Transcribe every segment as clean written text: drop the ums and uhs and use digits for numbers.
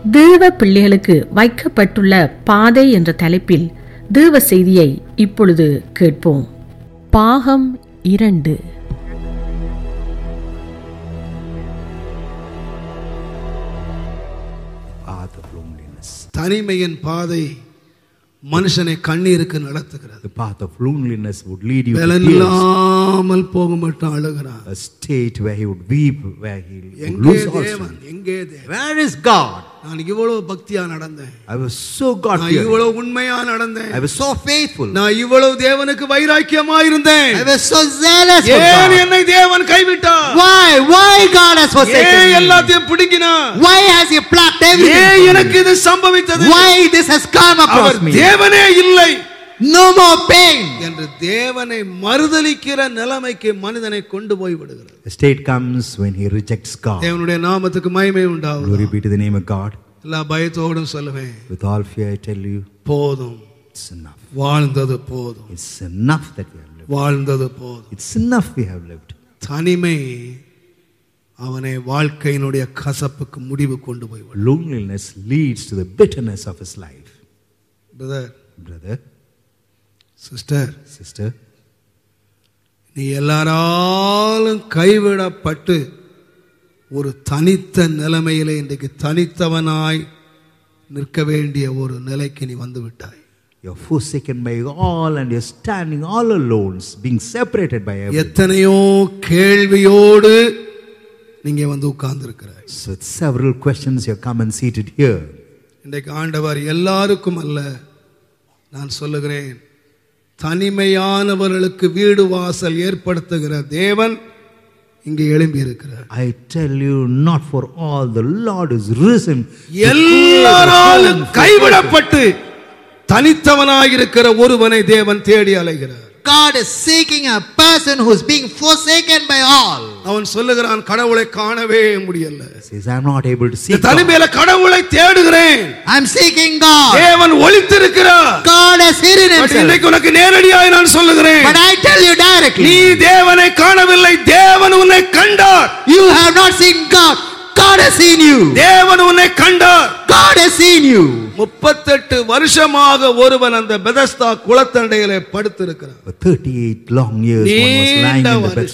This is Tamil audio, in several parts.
தேவ பிள்ளைகளுக்கு வைக்கப்பட்டுள்ள பாதை என்ற தலைப்பில் தேவ செய்தியை இப்பொழுது கேட்போம். பாகம் 2. தனிமையின் பாதை மனுஷனை கண்ணீருக்கு நடத்துகிறது. The path of loneliness would lead you to பலனில்லாமல் போக மட்டும் அழுகிறான். a state where he would weep, where he would எங்கே lose all தேவன், strength. எங்கே தேவன்? Where is God? நான் இவ்வளவு பக்தியா நடந்தேன், I was so நான் God-fearing. இவ்வளவு உண்மையா நடந்தேன், I was so faithful. நான் இவ்வளவு தேவனுக்கு வைராக்கியமா இருந்தேன். I was so zealous for ஏன் God. என்னை தேவன் கைவிட்டார்? Why God has forsaken ஏன் me? எல்லாத்தையும் பிடுங்கினார்? Why has he plucked everything ஏன் from எனக்கு me? இது சம்பவித்தது? Why this has come across our me? தேவனே இல்லை No more pain. என்று தேவனை மறுதலிக்கிற நிலைமைக்கு மனிதனை கொண்டு போய் விடுகிறது. The state comes when he rejects God. தேவனுடைய நாமத்துக்கு மகிமை உண்டாவதாக. Glory be to the name of God. எல்லா பயத்தோடும் சொல்லுவேன், With all fear I tell you, போதும், it's enough. வாழ்ந்தது போதும், It's enough that we have lived. வாழ்ந்தது போதும். It's enough we have lived. தனிமை அவனை வாழ்க்கையினுடைய கசப்புக்கு முடிவு கொண்டு போய் விடும். Loneliness leads to the bitterness of his life. Brother, sister, sister, நீ எல்லாராலும் கைவிடப்பட்டு ஒரு தனித்த நிலைமையிலே இன்றைக்கு தனித்தவனாய் நிற்க வேண்டிய ஒரு நிலைக்கு நீ வந்து விட்டாய். you're forsaken by all and you're standing all alone, being separated by everyone. எத்தனையோ கேள்வியோடு நீங்க வந்து உட்கார்ந்து இருக்கிறாய். So with several questions you come and seated here. இன்றைக்கு ஆண்டவர் எல்லாருக்கும் அல்ல, நான் சொல்லுகிறேன், தனிமையானவர்களுக்கு வீடு வாசல் ஏற்படுத்துகிற தேவன் இங்கே எழும்பி இருக்கிறார். I tell you, not for all, the Lord is risen. எல்லாராலும் கைவிடப்பட்டு தனித்தவனாய் இருக்கிற ஒருவனை தேவன் தேடி அலைகிறார். God is seeking a person who is being forsaken by all. அவன் சொல்லுகிறான், கடவுளை காணவே முடியல. Says, I'm not able to see God. தனிமையில கடவுளை தேடுகிறேன். I'm seeking God. தேவன் ஒளித்திருக்கிறார். God has hidden himself. இன்னைக்கு உனக்கு நேரடியாய் நான் சொல்லுகிறேன், But I tell you directly, நீ தேவனை காணவில்லை, தேவன் உன்னை கண்டார். you have not seen God. God has seen you. தேவன் உன்னை கண்டார். God has seen you. 38 வருஷமாக ஒருவன் அந்த Bethesda குளத்தண்டையிலே படுத்திருக்கிறான். For 38 long years one was lying in the bed.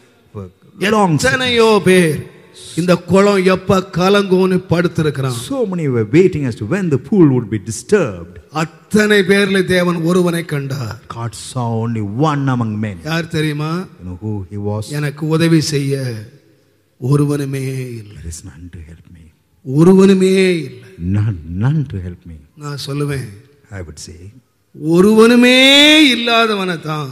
For long எத்தனையோ பேர் இந்த குளம் எப்ப கலங்கும்னு படுத்திருக்கிறான். so many were waiting as to when the pool would be disturbed. அத்தனை பேர்ல தேவன் ஒருவனை கண்டார். God saw only one among men. யார் தெரியுமா? You know who he was? எனக்கு உதவி செய்ய ஒருவனுமே இல்லை. There is none to help me. ஒருவனுமே இல்லை. None to help me. நான் சொல்லுவேன், I would say, ஒருவனுமே இல்லாதவனை தான்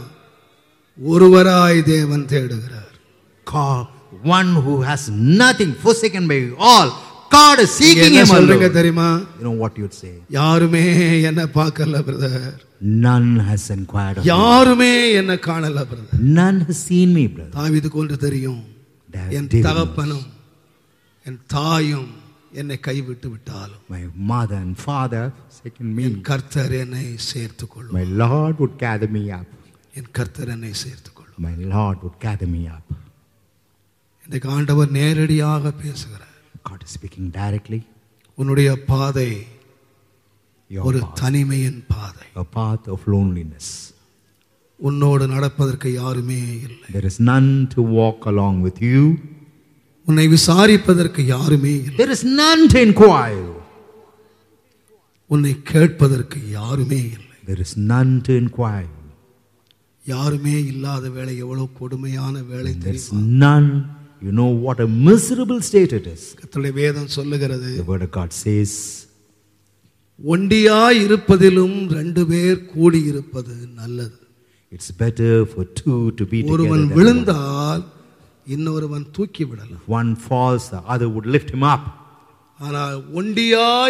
ஒருவராய் தேவன் தேடுகிறார். God, one who has nothing, forsaken by all, God is seeking என்ன him சொல்றீங்க alone. தெரியுமா? You know what you would say? யாருமே என்ன பார்க்கல brother. None has inquired of me. யாருமே என்ன காணல brother. None has seen me, brother. தாவீதுக்கு ஒன்று தெரியும், என் David தகப்பனும் என் தாயும் என்னை கைவிட்டு விட்டாலும் knows. My mother and father forsaken me. என் கர்த்தர் என்னை சேர்த்துக் கொள்ளும். My Lord would gather me up. என் கர்த்தர் என்னை சேர்த்துக் கொள்ளும். My Lord would gather me up. இன்றைக்கு ஆண்டவர் நேரடியாக பேசுகிறார். God is speaking directly. உன்னுடைய பாதை Your ஒரு path, தனிமையின் பாதை. a path of loneliness. உன்னோடு நடப்பதற்கு யாருமே இல்லை. There is none to walk along with you. உன்னை விசாரிப்பதற்கு யாருமே இல்லை. There is none to inquire. உன்னை கேட்பதற்கு யாருமே இல்லை. There is none to inquire. யாருமே இல்லாத வேலை எவ்வளவு கொடுமையான வேலை There is தெரியுமா? none. You know what a miserable state it is. கர்த்தருடைய வேதம் சொல்லுகிறது, The word of God says, ஒண்டியாய் இருப்பதிலும் 2 பேர் கூடி இருப்பது நல்லது. it's better for two to be together ஒருவன் than one. விழுந்தால் இன்னொருவன் தூக்கி விடலாம். If one falls, the other would lift him up. ஆனால் ஒண்டியாய்